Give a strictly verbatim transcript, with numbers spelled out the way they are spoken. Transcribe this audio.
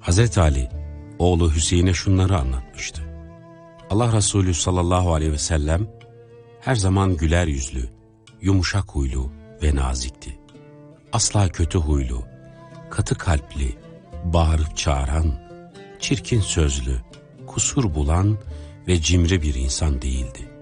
Hazreti Ali, oğlu Hüseyin'e şunları anlatmıştı. Allah Resulü sallallahu aleyhi ve sellem her zaman güler yüzlü, yumuşak huylu ve nazikti. Asla kötü huylu, katı kalpli, bağırıp çağıran, çirkin sözlü, kusur bulan ve cimri bir insan değildi.